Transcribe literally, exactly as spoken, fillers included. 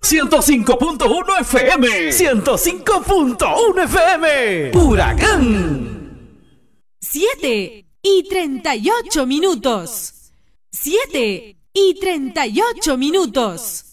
ciento cinco punto uno F M. ciento cinco punto uno F M. Huracán. siete y treinta y ocho minutos. siete y treinta y ocho minutos.